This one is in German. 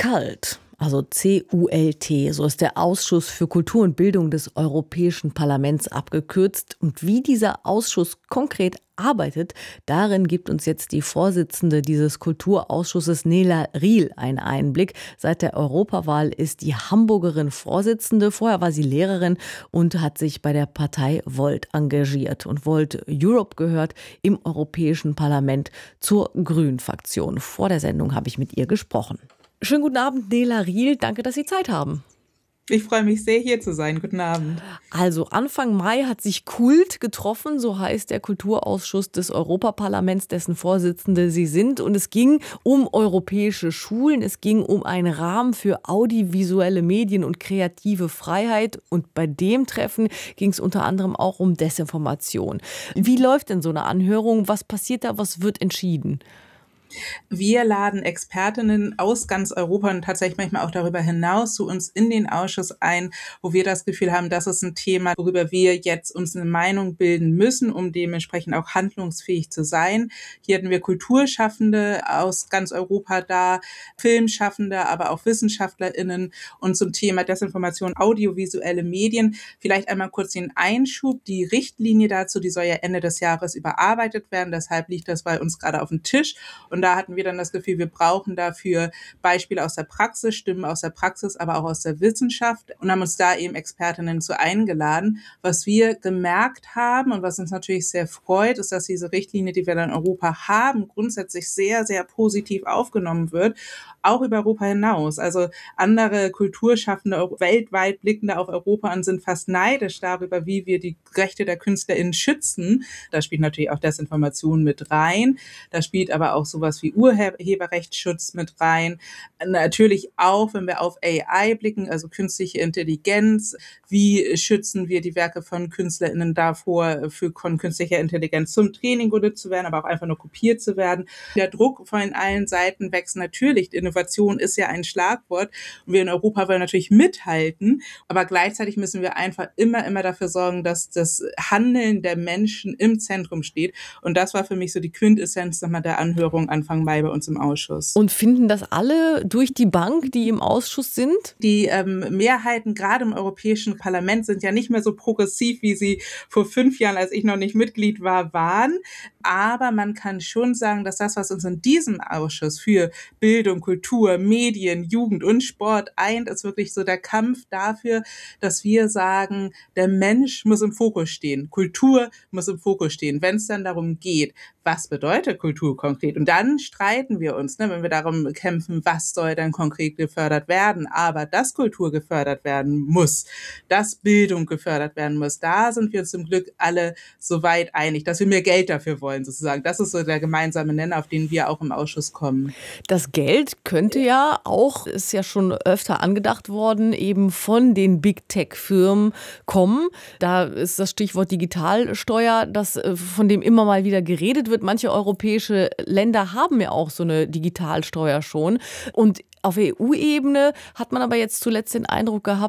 CULT, also C-U-L-T, so ist der Ausschuss für Kultur und Bildung des Europäischen Parlaments abgekürzt. Und wie dieser Ausschuss konkret arbeitet, darin gibt uns jetzt die Vorsitzende dieses Kulturausschusses, Nela Riehl, einen Einblick. Seit der Europawahl ist die Hamburgerin Vorsitzende. Vorher war sie Lehrerin und hat sich bei der Partei Volt engagiert. Und Volt Europe gehört im Europäischen Parlament zur Grünen-Fraktion. Vor der Sendung habe ich mit ihr gesprochen. Schönen guten Abend, Nela Riehl. Danke, dass Sie Zeit haben. Ich freue mich sehr, hier zu sein. Guten Abend. Also Anfang Mai hat sich CULT getroffen, so heißt der Kulturausschuss des Europaparlaments, dessen Vorsitzende Sie sind. Und es ging um europäische Schulen, es ging um einen Rahmen für audiovisuelle Medien und kreative Freiheit. Und bei dem Treffen ging es unter anderem auch um Desinformation. Wie läuft denn so eine Anhörung? Was passiert da? Was wird entschieden? Wir laden Expertinnen aus ganz Europa und tatsächlich manchmal auch darüber hinaus zu uns in den Ausschuss ein, wo wir das Gefühl haben, das ist ein Thema, worüber wir jetzt uns eine Meinung bilden müssen, um dementsprechend auch handlungsfähig zu sein. Hier hatten wir Kulturschaffende aus ganz Europa da, Filmschaffende, aber auch WissenschaftlerInnen und zum Thema Desinformation, audiovisuelle Medien. Vielleicht einmal kurz den Einschub. Die Richtlinie dazu, die soll ja Ende des Jahres überarbeitet werden. Deshalb liegt das bei uns gerade auf dem Tisch. Und da hatten wir dann das Gefühl, wir brauchen dafür Beispiele aus der Praxis, Stimmen aus der Praxis, aber auch aus der Wissenschaft und haben uns da eben Expertinnen zu eingeladen. Was wir gemerkt haben und was uns natürlich sehr freut, ist, dass diese Richtlinie, die wir dann in Europa haben, grundsätzlich sehr, sehr positiv aufgenommen wird, auch über Europa hinaus. Also andere Kulturschaffende weltweit blicken da auf Europa und sind fast neidisch darüber, wie wir die Rechte der KünstlerInnen schützen. Da spielt natürlich auch Desinformation mit rein. Da spielt aber auch sowas wie Urheberrechtsschutz mit rein. Natürlich auch, wenn wir auf AI blicken, also künstliche Intelligenz, wie schützen wir die Werke von KünstlerInnen davor, von künstlicher Intelligenz zum Training genutzt zu werden, aber auch einfach nur kopiert zu werden. Der Druck von allen Seiten wächst natürlich. Innovation ist ja ein Schlagwort und wir in Europa wollen natürlich mithalten, aber gleichzeitig müssen wir einfach immer dafür sorgen, dass das Handeln der Menschen im Zentrum steht. Und das war für mich so die Quintessenz nochmal der Anhörung Anfang Mai bei uns im Ausschuss. Und finden das alle durch die Bank, die im Ausschuss sind? Die Mehrheiten gerade im Europäischen Parlament sind ja nicht mehr so progressiv, wie sie vor 5 Jahren, als ich noch nicht Mitglied war, waren. Aber man kann schon sagen, dass das, was uns in diesem Ausschuss für Bildung, Kultur, Medien, Jugend und Sport eint, ist wirklich so der Kampf dafür, dass wir sagen, der Mensch muss im Fokus stehen. Kultur muss im Fokus stehen. Wenn es dann darum geht, was bedeutet Kultur konkret? Und dann streiten wir uns, wenn wir darum kämpfen, was soll dann konkret gefördert werden. Aber dass Kultur gefördert werden muss, dass Bildung gefördert werden muss, da sind wir uns zum Glück alle soweit einig, dass wir mehr Geld dafür wollen, sozusagen. Das ist so der gemeinsame Nenner, auf den wir auch im Ausschuss kommen. Das Geld könnte ja auch, ist ja schon öfter angedacht worden, eben von den Big Tech-Firmen kommen. Da ist das Stichwort Digitalsteuer, von dem immer mal wieder geredet wird. Manche europäische Länder haben ja auch so eine Digitalsteuer schon. Und auf EU-Ebene hat man aber jetzt zuletzt den Eindruck gehabt,